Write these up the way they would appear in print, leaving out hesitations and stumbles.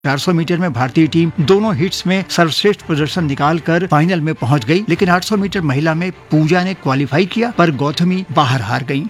400 metre में भारतीय team दोनों हिट्स में सर्वश्रेष्ठ प्रदर्शन निकालकर फाइनल में पहुंच गई, लेकिन 800 मीटर महिला में पूजा ने क्वालिफाई किया पर गौतमी बाहर हार गईं।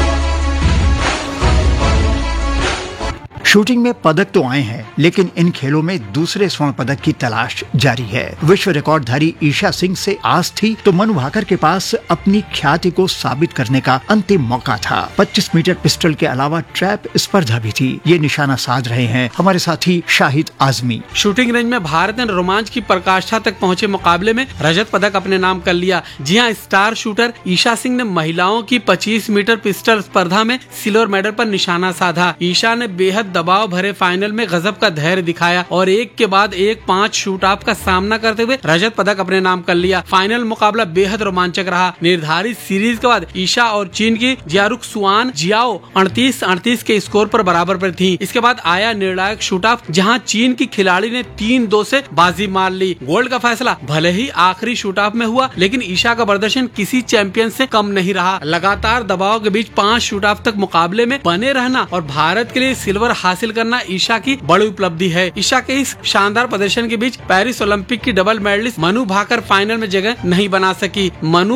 शूटिंग में पदक तो आए हैं, लेकिन इन खेलों में दूसरे स्वर्ण पदक की तलाश जारी है। विश्व रिकॉर्डधारी ईशा सिंह से आस थी तो मनु भाकर के पास अपनी ख्याति को साबित करने का अंतिम मौका था। 25 मीटर पिस्टल के अलावा ट्रैप स्पर्धा भी थी। ये निशाना साध रहे हैं हमारे साथी शाहिद आजमी। शूटिंग रेंज में भारत ने रोमांच की पराकाष्ठा तक पहुंचे मुकाबले में रजत पदक अपने नाम कर लिया। जी हां, स्टार शूटर ईशा सिंह ने महिलाओं की 25 मीटर पिस्टल स्पर्धा में सिल्वर मेडल पर निशाना साधा। ईशा ने बेहद दबाव भरे फाइनल में गजब का धैर्य दिखाया और एक के बाद एक 5 शूट ऑफ का सामना करते हुए रजत पदक अपने नाम कर लिया। फाइनल मुकाबला बेहद रोमांचक रहा। निर्धारित सीरीज के बाद ईशा और चीन की जियारुक सुआन जियाओ 38-38 के स्कोर पर बराबर पर थी। इसके बाद आया निर्णायक शूट ऑफ, जहां चीन की खिलाड़ी ने 3-2 से बाजी मार ली। गोल्ड का फैसला भले ही आखिरी शूट ऑफ में हुआ, लेकिन ईशा का प्रदर्शन किसी चैंपियन से कम नहीं रहा। लगातार दबाव के बीच 5 शूट ऑफ तक मुकाबले में बने रहना और भारत के लिए सिल्वर हासिल करना ईशा की बड़ी उपलब्धि है। ईशा के इस शानदार प्रदर्शन के बीच पेरिस ओलंपिक की double medallist Manu Bhaker final में जगह नहीं बना सकी। मनु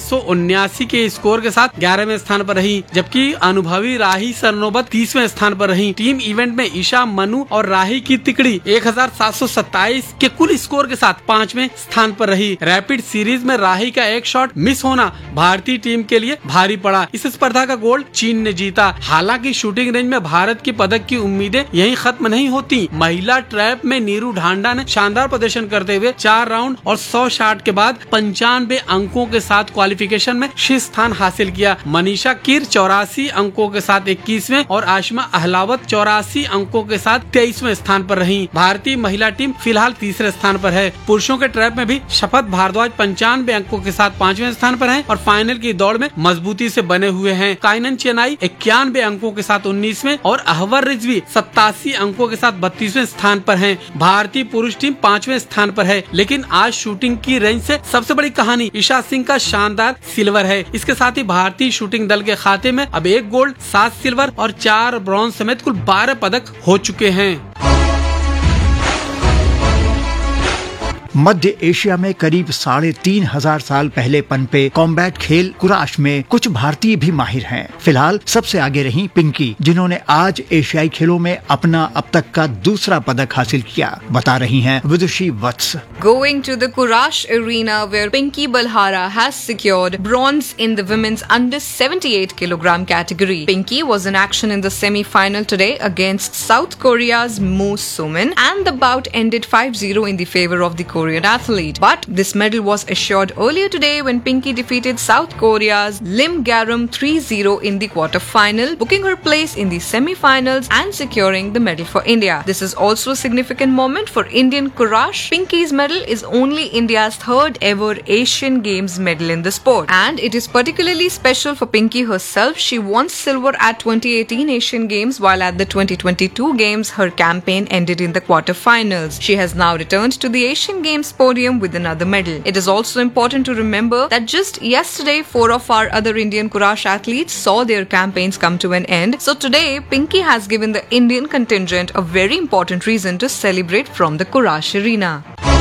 579 के स्कोर के साथ 11वें स्थान पर रही, जबकि अनुभवी राही सरनोबत 30वें स्थान पर रही। टीम इवेंट में ईशा, मनु और राही की तिकड़ी 1727 के कुल स्कोर के साथ 5वें स्थान पर रही। रैपिड सीरीज में राही का एक शॉट मिस होना भारतीय टीम के लिए भारी पड़ा। इस स्पर्धा का गोल्ड चीन ने जीता। हालांकि शूटिंग रेंज में भारत की पदक की उम्मीदें यहीं खत्म नहीं होती। महिला ट्रैप में नीरू ढांडा ने शानदार प्रदर्शन करते हुए 4 राउंड और 100 शॉट के बाद 95 अंकों के साथ क्वालिफिकेशन में शीर्ष स्थान हासिल किया। मनीषा कीर 84 अंकों के साथ 21वें और आशमा अहलावत 84 अंकों के साथ 23वें स्थान पर रही। भारतीय महिला टीम फिलहाल तीसरे स्थान पर है। पुरुषों के ट्रैप में भी शपथ भारद्वाज 95 अंकों के साथ 5वें स्थान पर हैं और फाइनल की दौड़ में मजबूती से बने हुए हैं। काइनन चेनाई 91 अंकों के साथ 19वें और अहवर रिजवी 87 अंकों के साथ 32वें स्थान पर हैं। भारतीय पुरुष टीम 5वें स्थान पर है। लेकिन आज शूटिंग की रेंज से सबसे बड़ी कहानी ईशा सिंह का शानदार सिल्वर है। इसके साथ ही भारतीय शूटिंग दल के खाते में अब 1 गोल्ड, 7 सिल्वर और 4 ब्रॉन्ज समेत कुल 12 पदक हो चुके हैं। मध्य एशिया में करीब 3500 साल पहले पनपे कॉम्बैट खेल कुराश में कुछ भारतीय भी माहिर हैं। फिलहाल सबसे आगे रही पिंकी, जिन्होंने आज एशियाई खेलों में अपना अब तक का दूसरा पदक हासिल किया। बता रही हैं विदुषी वत्स। Going to the Kurash arena where Pinky Balhara has secured bronze in the women's under 78 kg category. Pinky was in action in the semi-final today against South Korea's Moo Sumin, and the bout ended 5-0 in the favor of the Korean athlete. But this medal was assured earlier today when Pinky defeated South Korea's Lim Garum 3-0 in the quarter-final, booking her place in the semi-finals and securing the medal for India. This is also a significant moment for Indian Kurash. Pinky's medal is only India's 3rd ever Asian Games medal in the sport, and it is particularly special for Pinky herself. She won silver at 2018 Asian Games, while at the 2022 Games her campaign ended in the quarter-finals. She has now returned to the Asian Games podium with another medal. It is also important to remember that just yesterday 4 of our other Indian Kurash athletes saw their campaigns come to an end. So today Pinky has given the Indian contingent a very important reason to celebrate from the Kurash arena.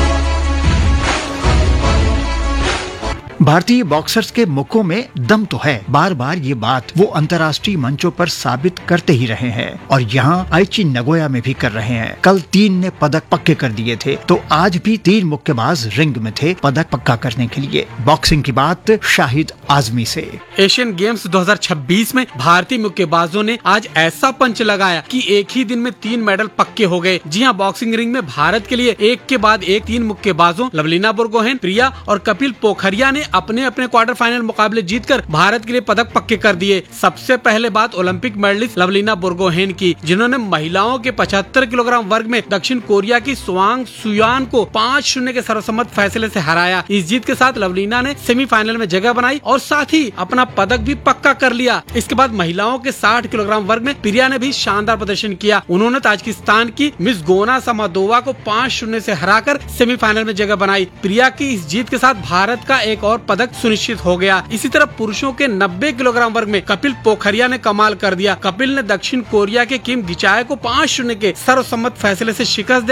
भारतीय boxers के मुखों में दम तो है, बार बार ये बात वो अंतर्राष्ट्रीय मंचों पर साबित करते ही रहे हैं और यहाँ आइची नगोया में भी कर रहे हैं। कल 3 ने पदक पक्के कर दिए थे, तो आज भी 3 मुक्केबाज रिंग में थे पदक पक्का करने के लिए। बॉक्सिंग की बात शाहिद आजमी से। एशियन गेम्स 2026 में भारतीय मुक्केबाजों ने आज ऐसा पंच लगाया कि एक ही दिन में 3 मेडल पक्के हो गए। जी हाँ, बॉक्सिंग रिंग में भारत के लिए एक के बाद एक 3 मुक्केबाजों लवलीना बुरगोहेन, प्रिया और कपिल पोखरिया ने अपने अपने क्वार्टर फाइनल मुकाबले जीतकर भारत के लिए पदक पक्के कर दिए। सबसे पहले बात ओलंपिक मेडलिस्ट लवलीना बुरगोहेन की, जिन्होंने महिलाओं के 75 किलोग्राम वर्ग में दक्षिण कोरिया की स्वांग सुयान को 5-0 के सर्वसम्मत फैसले से हराया। इस जीत के साथ लवलीना ने सेमीफाइनल में जगह बनाई और साथ ही अपना पदक भी पक्का कर लिया। इसके बाद महिलाओं के 60 किलोग्राम वर्ग में प्रिया ने भी शानदार प्रदर्शन किया। उन्होंने ताजिकिस्तान की मिस गोना समादोवा को 5-0 से हराकर सेमीफाइनल में जगह बनाई। प्रिया की इस जीत के साथ भारत का एक और पदक सुनिश्चित हो गया। इसी तरह पुरुषों के 90 किलोग्राम वर्ग में कपिल पोखरिया ने कमाल कर दिया। कपिल ने दक्षिण कोरिया के किम गिचाय को 5-0 के सर्वसम्मत फैसले से शिकस्त